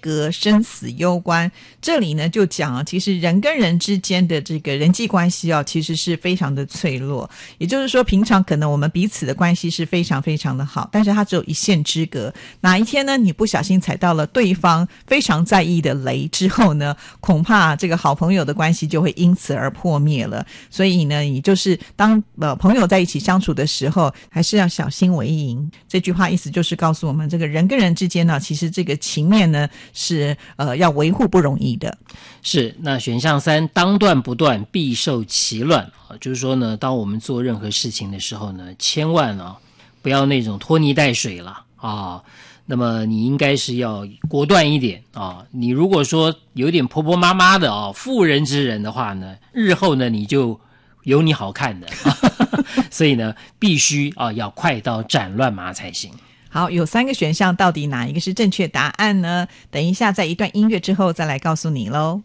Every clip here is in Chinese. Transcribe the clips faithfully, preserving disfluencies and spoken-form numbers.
隔，生死攸关。这里呢就讲啊，其实人跟人之间的这个人际关系啊，其实是非常的脆弱。也就是说，平常可能我们彼此的关系是非常非常的好，但是它只有一线之隔。哪一天呢，你不小心踩到了对方非常在意的雷之后呢，恐怕这个好朋友的关系就会因此而破灭了。所以呢，你就是当呃朋友在一起相处的时候，还是要小心为营。这句话意思就是告诉我们，这个人跟人之间呢，其实这个情面呢是呃要维护不容易的。 是，那选项三，当断不断，必受其乱啊，就是说呢，当我们做任何事情的时候呢，千万啊不要那种拖泥带水了啊。那么你应该是要果断一点啊！你如果说有点婆婆妈妈的啊，妇人之仁的话呢，日后呢你就有你好看的，所以呢必须啊要快刀斩乱麻才行。 好，有三个选项，到底哪一个是正确答案呢？等一下在一段音乐之后再来告诉你咯。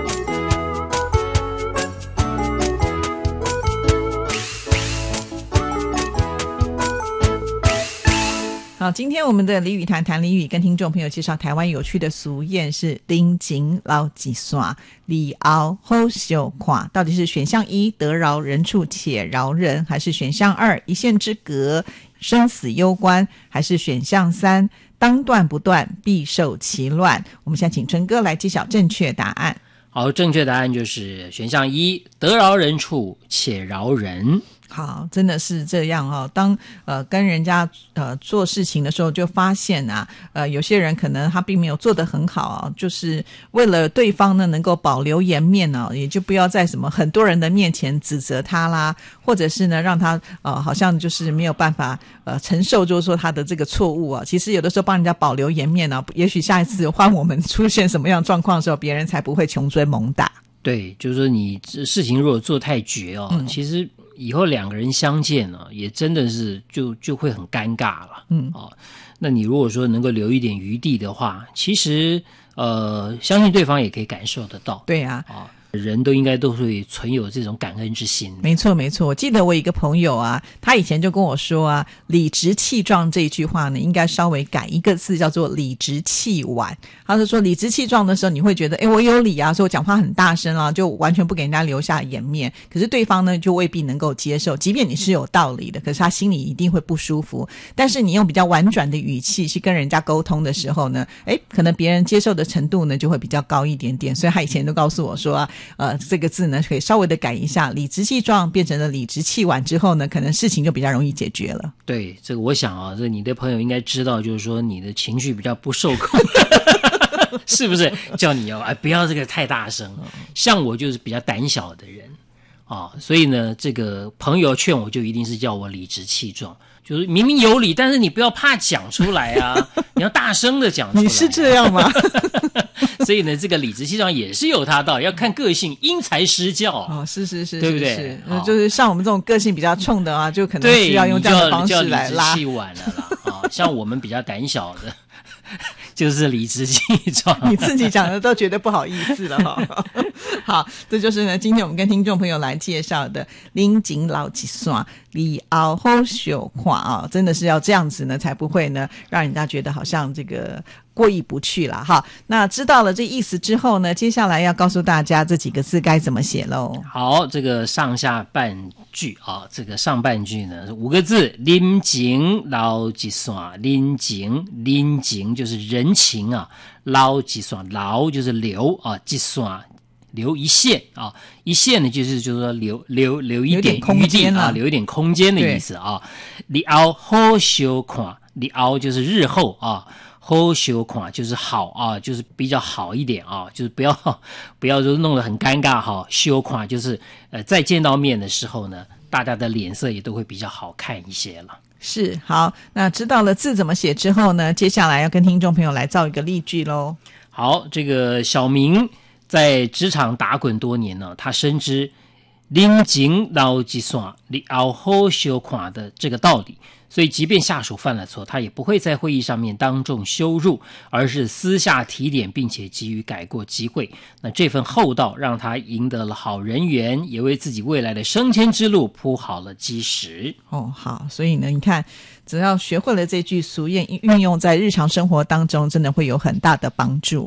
好，今天我们的俚语谈谈俚语，跟听众朋友介绍台湾有趣的俗谚是拎紧老几刷，里熬后修垮。到底是选项一得饶人处且饶人，还是选项二一线之隔生死攸关，还是选项三当断不断必受其乱？我们现在请春哥来揭晓正确答案。 好，正确答案就是选项一得饶人处且饶人。 好，真的是这样哦。当呃跟人家呃做事情的时候，就发现啊，呃有些人可能他并没有做得很好啊，就是为了对方呢能够保留颜面呢、啊，也就不要在什么很多人的面前指责他啦，或者是呢让他呃好像就是没有办法呃承受，就是说他的这个错误啊。其实有的时候帮人家保留颜面啊，也许下一次换我们出现什么样的状况的时候，别人才不会穷追猛打。 对，就是说你事情如果做太绝哦，嗯、其实以后两个人相见呢、啊，也真的是就就会很尴尬了。嗯，哦，那你如果说能够留一点余地的话，其实呃，相信对方也可以感受得到。 对啊， 啊、哦。人都应该都会存有这种感恩之心。 没错没错，我记得我一个朋友啊，他以前就跟我说啊，理直气壮这一句话呢应该稍微改一个字，叫做理直气婉。他就说理直气壮的时候你会觉得诶我有理啊，所以我讲话很大声啊，就完全不给人家留下颜面，可是对方呢就未必能够接受，即便你是有道理的，可是他心里一定会不舒服。但是你用比较婉转的语气去跟人家沟通的时候呢，诶可能别人接受的程度呢就会比较高一点点。所以他以前都告诉我说啊呃，这个字呢可以稍微的改一下，理直气壮变成了理直气婉之后呢，可能事情就比较容易解决了。 对，这个我想啊，这你的朋友应该知道，就是说你的情绪比较不受控，是不是？叫你要哎不要这个太大声。像我就是比较胆小的人啊，所以呢，这个朋友劝我就一定是叫我理直气壮。就是明明有理，但是你不要怕讲出来啊，你要大声的讲出来、啊。 你是这样吗？ 所以呢，这个理直气壮也是有他道，要看个性，因材施教。 哦，是是是， 对不对？ 是是就是像我们这种个性比较冲的啊，就可能需要用这样的方式来拉。 理直气婉了啦啊，像我们比较胆小的。就是理直气壮， 你自己讲的都觉得不好意思了哈。好，这就是呢，今天我们跟听众朋友来介绍的拎紧老几刷，里熬后修垮啊，真的是要这样子呢，才不会呢让人家觉得好像这个过意不去了哈。那知道了这意思之后呢，接下来要告诉大家这几个字该怎么写喽。 好，这个上下半句啊，这个上半句呢五个字，拎紧老几刷，拎紧拎紧就是人情啊，捞几刷，捞就是留啊，几刷留一线啊，一线呢就是就是说留留留一点余地啊，留一点空间的意思啊。里后好修看，里后就是日后啊，好修看就是好啊，就是比较好一点啊，就是不要不要就是弄得很尴尬哈。修看就是呃再见到面的时候呢，大家的脸色也都会比较好看一些了。 是，好，那知道了字怎么写之后呢，接下来要跟听众朋友来造一个例句咯。 好，这个小明在职场打滚多年呢，他深知拎紧老几刷，你后好修看的这个道理，所以即便下属犯了错，他也不会在会议上面当众羞辱，而是私下提点并且给予改过机会。那这份厚道让他赢得了好人缘，也为自己未来的升迁之路铺好了基石。 哦，好，所以呢，你看只要学会了这句俗谚，运用在日常生活当中，真的会有很大的帮助。